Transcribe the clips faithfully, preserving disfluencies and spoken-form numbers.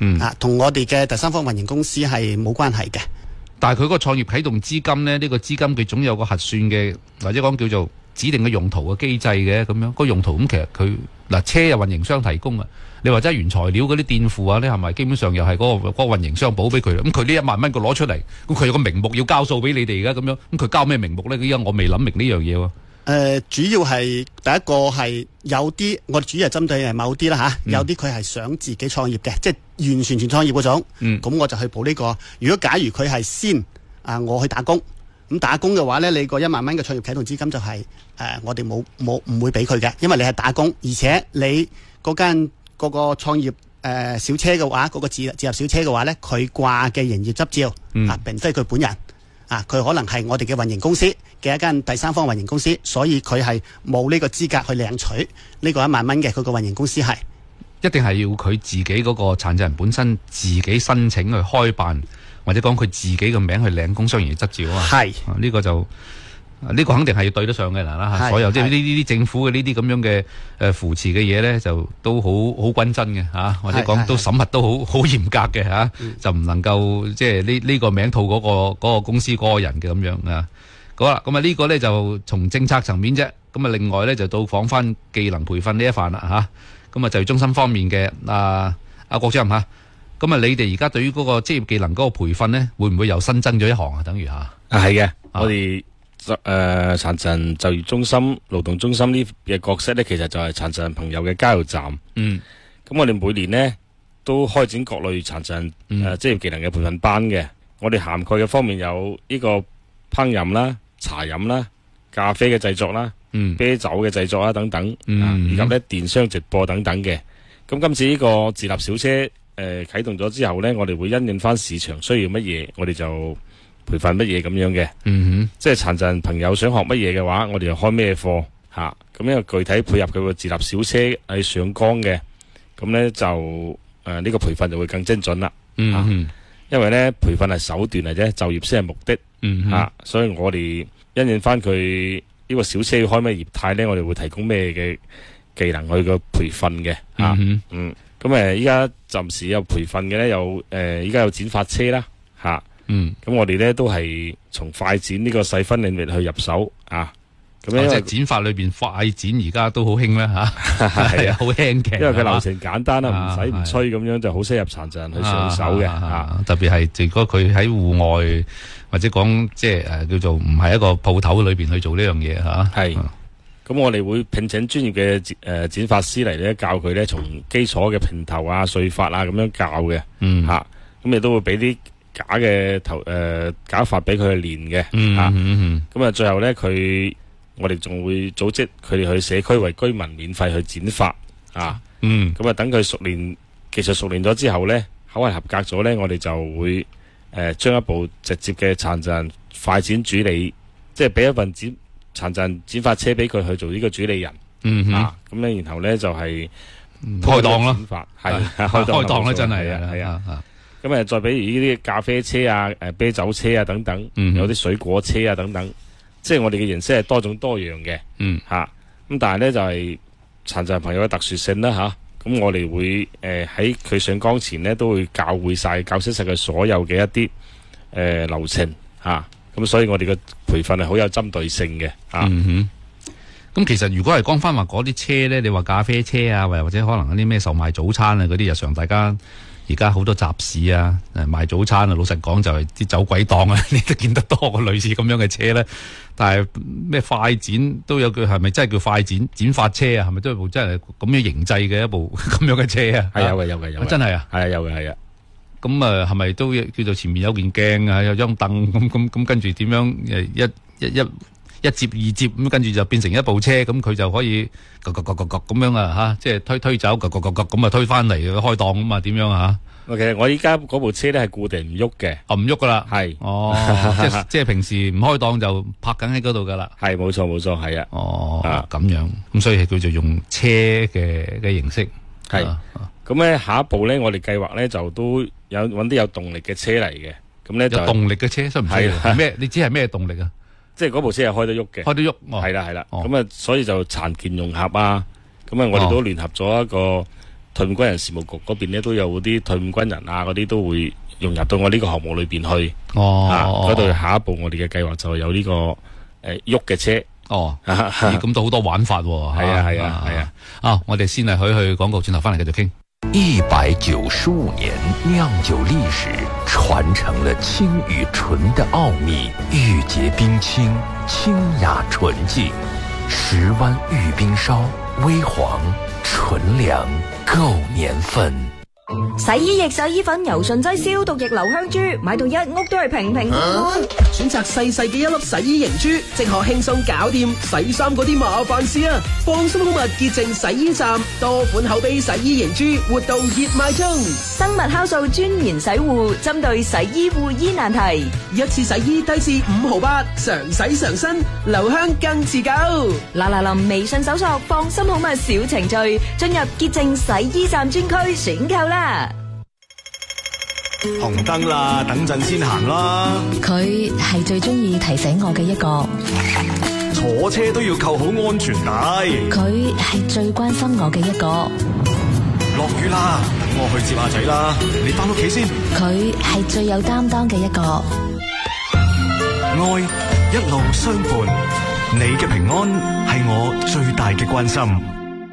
嗯啊，同我哋嘅第三方運營公司係冇關係嘅。 但係佢嗰個創業啟動資金咧，呢、呢個資金佢總有個核算嘅，或者講叫做指定嘅用途嘅機制嘅咁樣。個用途咁其實佢嗱車又運營商提供啊，你或者係原材料嗰啲墊付啊，呢係咪基本上又係嗰、嗰個嗰、嗰個運營商補俾佢？咁佢呢一萬蚊佢攞出嚟，咁佢有個名目要交數俾你哋而家咁樣，咁佢交咩名目咧？依家我未諗明呢樣嘢喎。 誒、呃，主要係第一個係有啲，我哋主要係針對係某啲啦吓，有啲佢係想自己創業嘅，即係完完全全創業嗰種。咁、嗯、我就去補呢、這個。如果假如佢係先啊、呃，我去打工，咁打工嘅話咧，你個一萬蚊嘅創業啟動資金就係、是、誒、呃，我哋冇冇唔會俾佢嘅，因為你係打工，而且你嗰間嗰個創業誒、呃、小車嘅話，嗰、那個自自入小車嘅話咧，佢掛嘅營業執照、嗯、啊，並非佢本人。啊！佢可能係我哋嘅運營公司嘅一間第三方運營公司，所以佢係冇呢個資格去領取呢個一萬蚊嘅。佢個運營公司係一定係要佢自己嗰個殘疾人本身自己申請去開辦，或者講佢自己嘅名去領工商業執照啊。係呢、呢個就呢、呢個肯定係要對得上嘅啦。所有即係呢呢啲政府嘅呢啲咁樣嘅誒扶持嘅嘢咧，就都好好均真嘅嚇，或者講都審核都好好嚴格嘅嚇、嗯，就唔能夠即係呢呢個名套嗰、嗰個嗰個公司嗰個人嘅咁樣啊。好啦，咁啊呢個咧就從政策層面啫。咁啊另外咧就到訪翻技能培訓呢一範啦嚇。咁啊就係中心方面嘅啊阿郭主任嚇。咁啊你哋而家對於嗰個職業技能嗰個培訓咧，會唔會又新增咗一項啊？等於嚇啊係嘅，我哋。誒、呃，殘疾人就業中心、勞動中心呢嘅角色呢，其實就係殘疾人朋友嘅加油站。嗯，咁我哋每年呢都開展各類殘疾人誒職業技能嘅培訓班嘅。我哋涵蓋嘅方面有呢個烹飪啦、茶飲啦、咖啡嘅製作啦、嗯、啤酒嘅製作啦等等，嗯啊、以及呢電商直播等等嘅。咁今次呢個自立小車誒、呃、啟動咗之後呢，我哋會因應翻市場需要乜嘢，我哋就培訓乜嘢咁樣嘅，嗯哼，即係殘疾人朋友想學乜嘢嘅話，我哋就開咩課吓，咁因為具體配合佢個自立小車係上崗嘅，咁咧就誒呢、呃這個培訓就會更精準啦，嗯哼、啊，因為咧培訓係手段嚟啫，就業先係目的，嗯吓、啊，所以我哋因應翻佢呢個小車要開咩業態咧，我哋會提供咩嘅技能去個培訓嘅，啊、嗯嗯，咁誒依家暫時有培訓嘅咧，有誒依家有剪髮車啦，吓、啊。嗯，咁我哋咧都係從快剪呢個細分領域去入手啊，咁樣、哦、即係剪髮裏邊快剪而家都好興啦吓，係啊，好輕嘅，因為佢流程簡單啦，唔使唔催咁樣就好適合殘疾人去上手嘅、啊啊啊、特別係如果佢喺戶外或者講即係誒叫做唔係一個鋪頭裏邊去做呢樣嘢吓，係、啊，咁我哋會聘請專業嘅誒、呃、剪髮師嚟咧教佢咧從基礎嘅平頭啊、碎髮啊咁樣教嘅，嗯吓，咁亦都會俾啲假嘅頭誒、呃、假髮俾佢去練嘅，嗯啊，咁、嗯嗯、啊最後咧佢我哋仲會組織佢哋去社區為居民免費去剪髮啊，嗯，咁啊等佢熟練技術熟練咗之後咧，考核合格咗咧，我哋就會誒將、呃、一部直接嘅殘疾人快剪主理，即係俾一份剪殘疾人剪髮車俾佢去做呢個主理人，嗯啊，咁咧然後咧就係、是、 開檔咯， 係開開檔咧真係啊，係啊。 咁誒，再比如呢啲咖啡車啊、誒啤酒車啊等等，嗯、有啲水果車啊等等，即係我哋嘅形式係多種多樣嘅，嗯吓，咁、啊、但係咧就係殘疾人朋友嘅特殊性啦吓，咁、啊、我哋會誒喺佢上崗前咧都會教會晒、教識晒佢所有嘅一啲誒、呃、流程吓，咁、啊、所以我哋嘅培訓係好有針對性嘅啊。嗯哼， 咁其實如果係講翻話嗰啲車咧，你話咖啡車啊，或或者可能嗰啲咩售賣早餐啊嗰啲日常大家。而家好多集市啊，誒賣早餐啊，老實講就係啲走鬼檔啊，你都見得多個類似咁樣嘅車咧。但係咩快剪都有句係咪真係叫快剪剪髮車啊？係咪都係部真係咁樣形制嘅一部咁樣嘅車啊？係有嘅有嘅有嘅，真係啊，係啊有嘅係啊。咁啊係咪都叫做前面有件鏡啊，有張凳咁咁咁跟住點樣誒一一一一接二接咁跟住就變成一部車，咁佢就可以咯咯咯咯咯咁樣啊吓，即係推推走，咯咯咯咯咁啊推翻嚟開檔咁啊點樣啊？ 其實我依家嗰部車咧係固定唔喐嘅， 哦唔喐噶啦， 係哦，即係即係平時唔開檔就泊緊喺嗰度噶啦， 係冇錯冇錯係啊， 哦咁樣，咁所以係叫做用車嘅嘅形式， 係，咁咧下一步咧我哋計劃咧就都有搵啲有動力嘅車嚟嘅，咁咧就有動力嘅車，需唔需要？咩？你知係咩動力啊？ 即係嗰部車係開得喐嘅， 開得喐， 係啦係啦，咁啊所以就殘健融合啊，咁啊我哋都聯合咗一個退伍軍人事務局嗰邊咧都有啲退伍軍人啊，嗰啲都會融入到我呢個項目裏邊去。 哦， 嗰度、啊、下一步我哋嘅計劃就有呢、這個誒喐嘅車。 哦，咁都好多玩法喎。 係啊係啊係啊。 啊，我哋先係去去廣告，轉頭翻嚟繼續傾。 一百九十五年釀酒歷史，傳承了清與純的奧秘，玉潔冰清，清雅純淨，石灣玉冰燒，微黃純糧，夠年份。 洗衣液、洗衣粉、柔順劑、消毒液、留香珠，買到一屋都係平平安安。 選擇細細嘅一粒洗衣凝珠，即可輕鬆搞掂洗衫嗰啲麻煩事啊！放心好物潔淨洗衣站，多款口碑洗衣凝珠活動熱賣中。 生物酵素專研洗護，針對洗衣護衣難題， 一次洗衣低至五毫八，常洗常新，留香更持久。 嗱嗱臨微信搜索放心好物小程序，進入潔淨洗衣站專區選購啦。 紅燈啦，等陣先行啦。 佢係最中意提醒我嘅一個， 坐車都要扣好安全帶。 佢係最關心我嘅一個。 落雨啦，等我去接下仔啦，你返屋企先。 佢係最有擔當嘅一個。 愛一路相伴，你嘅平安係我最大嘅關心。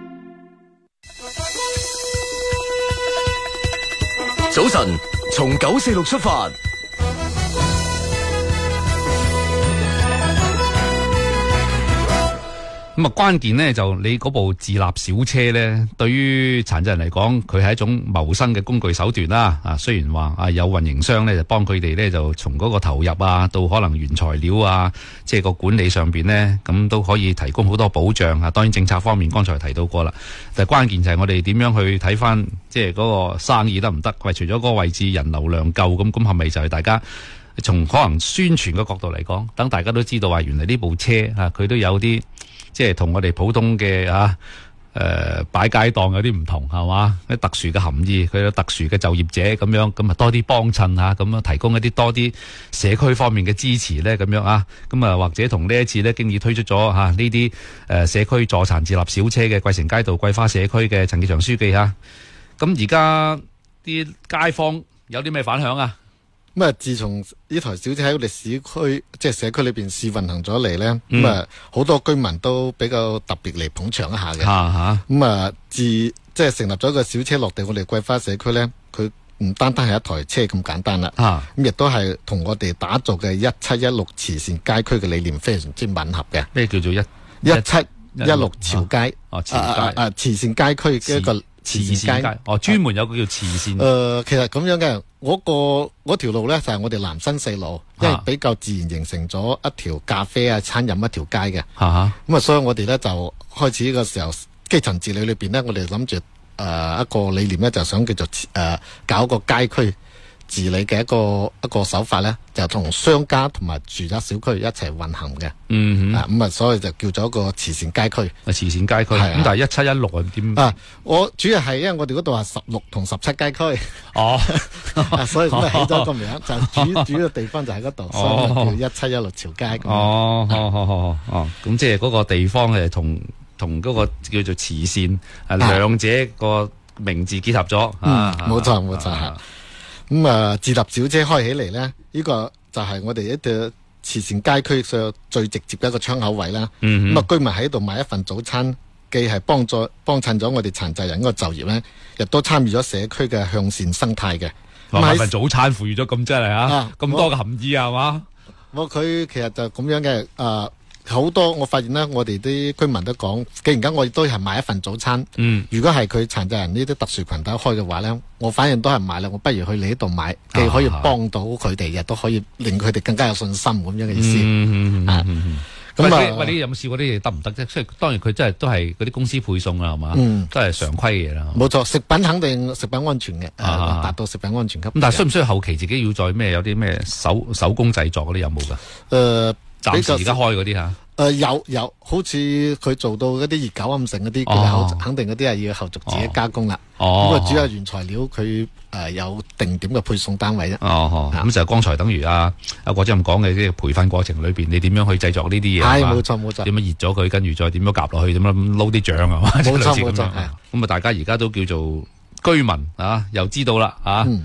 早晨，從九四六出發。 咁啊，關鍵咧就你嗰部自立小車咧，對於殘疾人嚟講，佢係一種謀生嘅工具手段啦。啊，雖然話啊有運營商咧就幫佢哋咧就從嗰個投入啊，到可能原材料啊，即係個管理上邊咧，咁都可以提供好多保障啊。當然政策方面，剛才提到過啦，但係關鍵就係我哋點樣去睇翻，即係嗰個生意得唔得？喂，除咗嗰個位置人流量夠，咁咁係咪就係大家從可能宣傳嘅角度嚟講，等大家都知道話，原來呢部車啊，佢都有啲。即係同我哋普通嘅啊誒擺街檔有啲唔同係嘛？啲特殊嘅含義，佢有特殊嘅就業者咁樣，咁啊多啲幫襯啊，咁樣提供一啲多啲社區方面嘅支持咧，咁樣啊，咁啊或者同呢一次咧經已推出咗嚇呢啲誒社區助殘自立小車嘅桂城街道桂花社區嘅陳傑祥書記嚇，咁而家啲街坊有啲咩反響啊？ 咁啊！自從呢台小車喺我哋市區，即係社區裏邊試運行咗嚟咧，咁啊好多居民都比較特別嚟捧場一下嘅。嚇咁啊，自即係成立咗個小車落地，我哋桂花社區咧，佢唔單單係一台車咁簡單啦。嚇咁亦都係同我哋打造嘅一七一六慈善街區嘅理念非常之吻合嘅。 咩叫做一一七一六潮街？ 哦，潮街啊！慈善街區嘅一個慈善街。哦， 專門有個叫慈善。 誒，其實咁樣嘅。嗰、那個嗰條路咧就係、是、我哋南新四路，因為比較自然形成咗一條咖啡啊餐飲一條街嘅。咁啊、嗯，所以我哋咧就開始呢個時候基層治理裏邊咧，我哋諗住誒一個理念咧，就想叫做誒、呃、搞個街區治理嘅一個一個手法咧，就同商家同埋住宅小區一齊運行嘅。嗯哼，咁啊，所以就叫做一個慈善街區。 啊，慈善街區。咁、啊、但係一七一六係點？啊， 我主要係因為我哋嗰度係十六同十七街區。哦，所以咁啊起咗個名，就主主要地方就喺嗰度，所以叫一七一六潮街。 哦，好好好好，哦，咁即係嗰個地方係同同嗰個叫做慈善啊兩者個名字結合咗。 嗯，冇錯冇錯。咁啊，自立小車開起嚟咧，呢、這個就係我哋一個慈善街區上最直接嘅一個窗口位啦。咁啊、嗯哼，居民喺度買一份早餐，既係幫助幫襯咗我哋殘疾人個就業咧，亦都參與咗社區嘅向善生態嘅。 買份早餐賦予咗咁真係啊，咁多嘅含義啊嘛。 我佢其實就咁樣嘅，誒、呃。好多我發現咧，我哋啲居民都講，既然間我哋都係買一份早餐，嗯，如果係佢殘疾人呢啲特殊群體開嘅話咧，我反正都係買啦，我不如去你呢度買，既可以幫到佢哋，亦都可以令佢哋更加有信心咁樣嘅意思。嗯嗯嗯咁啊，喂，你有冇試過啲嘢得唔得啫？即係當然佢真係都係嗰啲公司配送啦，係嘛？嗯，都係常規嘅嘢啦。 冇錯，食品肯定食品安全嘅，啊，達到食品安全級。 咁但係需唔需要後期自己要再咩有啲咩手手工製作嗰啲有冇㗎？ 誒。 暫時而家開嗰啲吓。 誒、呃，有有，好似佢做到嗰啲熱狗暗成嗰啲，佢哋、哦、肯定嗰啲係要後續自己加工啦。哦，咁啊，主要原材料佢誒、呃、有定點嘅配送單位啫。 哦，咁、嗯、就係剛才等於阿阿郭生咁講嘅啲培訓過程裏邊，你點樣去製作呢啲嘢？ 係冇錯冇錯。 點樣熱咗佢，跟住再點樣夾落去，點樣撈啲醬啊？ 冇錯冇錯。 咁啊，大家而家都叫做居民啊，又知道啦啊。嗯